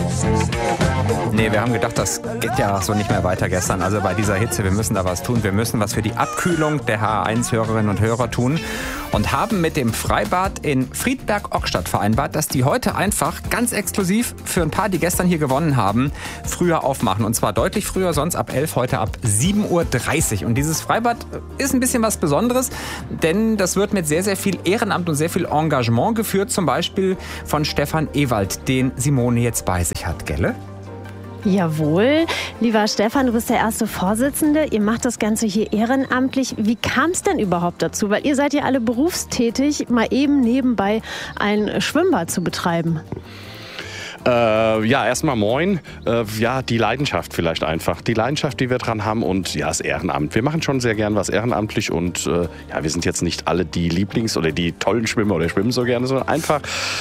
Nee, wir haben gedacht, das geht ja so nicht mehr weiter gestern. Also bei dieser Hitze, wir müssen da was tun. Wir müssen was für die Abkühlung der HR1-Hörerinnen und Hörer tun. Und haben mit dem Freibad in Friedberg-Ochstadt vereinbart, dass die heute einfach ganz exklusiv für ein paar, die gestern hier gewonnen haben, früher aufmachen. Und zwar deutlich früher, sonst ab 11, heute ab 7.30 Uhr. Und dieses Freibad ist ein bisschen was Besonderes, denn das wird mit sehr, sehr viel Ehrenamt und sehr viel Engagement geführt. Zum Beispiel von Stefan Ewald, den Simone jetzt bei sich hat, gell? Jawohl. Lieber Stefan, du bist der erste Vorsitzende. Ihr macht das Ganze hier ehrenamtlich. Wie kam es denn überhaupt dazu? Weil ihr seid ja alle berufstätig, mal eben nebenbei ein Schwimmbad zu betreiben. Erstmal moin. Die Leidenschaft vielleicht einfach. Die Leidenschaft, die wir dran haben und ja, das Ehrenamt. Wir machen schon sehr gern was ehrenamtlich und wir sind jetzt nicht alle die Lieblings- oder die tollen Schwimmer oder schwimmen so gerne, sondern einfach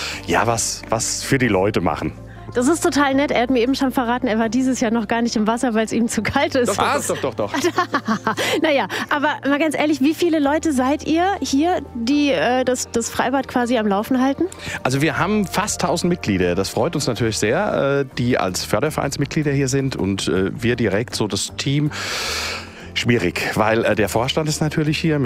was für die Leute machen. Das ist total nett. Er hat mir eben schon verraten, er war dieses Jahr noch gar nicht im Wasser, weil es ihm zu kalt ist. Doch. Naja, aber mal ganz ehrlich, wie viele Leute seid ihr hier, die das Freibad quasi am Laufen halten? Also wir haben fast 1000 Mitglieder. Das freut uns natürlich sehr, die als Fördervereinsmitglieder hier sind und wir direkt so das Team. Schwierig, weil der Vorstand ist natürlich hier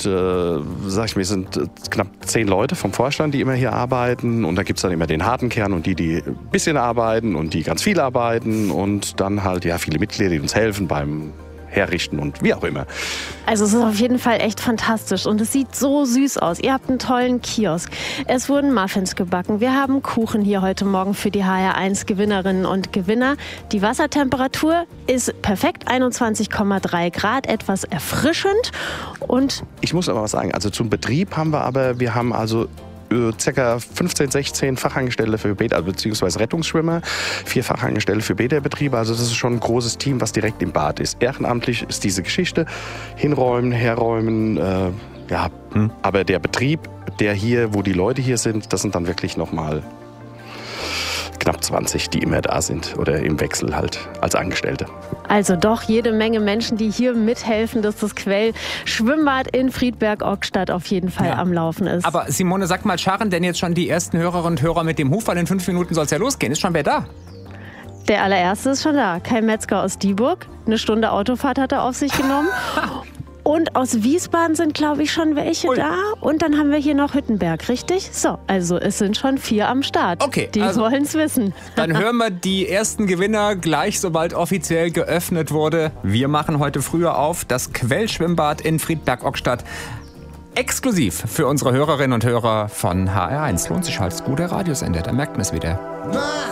wir sind knapp 10 Leute vom Vorstand, die immer hier arbeiten und da gibt es dann immer den harten Kern und die ein bisschen arbeiten und die ganz viel arbeiten und dann halt viele Mitglieder, die uns helfen beim herrichten und wie auch immer. Also es ist auf jeden Fall echt fantastisch und es sieht so süß aus. Ihr habt einen tollen Kiosk. Es wurden Muffins gebacken. Wir haben Kuchen hier heute Morgen für die HR1 Gewinnerinnen und Gewinner. Die Wassertemperatur ist perfekt, 21,3 Grad, etwas erfrischend. Und ich muss aber was sagen, also zum Betrieb wir haben ca. 15, 16 Fachangestellte für Bäder, beziehungsweise Rettungsschwimmer, 4 Fachangestellte für Bäderbetriebe. Also das ist schon ein großes Team, was direkt im Bad ist. Ehrenamtlich ist diese Geschichte. Hinräumen, herräumen, aber der Betrieb, der hier, wo die Leute hier sind, das sind dann wirklich nochmal knapp 20, die immer da sind oder im Wechsel halt als Angestellte. Also doch jede Menge Menschen, die hier mithelfen, dass das Quell-Schwimmbad in Friedberg-Ochstadt auf jeden Fall am Laufen ist. Aber Simone, sag mal, scharren denn jetzt schon die ersten Hörerinnen und Hörer mit dem Huf? Weil in 5 Minuten soll es ja losgehen. Ist schon wer da? Der allererste ist schon da. Kai Metzger aus Dieburg. 1 Stunde Autofahrt hat er auf sich genommen. Und aus Wiesbaden sind, glaube ich, schon welche da. Und dann haben wir hier noch Hüttenberg, richtig? So, also es sind schon 4 am Start. Okay, die wollen es wissen. Dann hören wir die ersten Gewinner gleich, sobald offiziell geöffnet wurde. Wir machen heute früher auf das Quellschwimmbad in Friedberg-Ochstadt. Exklusiv für unsere Hörerinnen und Hörer von HR1. Lohnt sich halt, guter Radiosender, da merkt man es wieder.